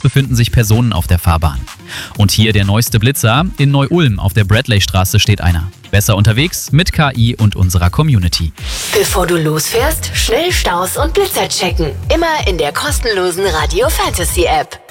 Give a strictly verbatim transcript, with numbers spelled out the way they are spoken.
befinden sich Personen auf der Fahrbahn. Und hier der neueste Blitzer. In Neu-Ulm auf der Bradley-Straße steht einer. Besser unterwegs mit K I und unserer Community. Bevor du losfährst, schnell Staus und Blitzer checken. Immer in der kostenlosen Radio Fantasy App.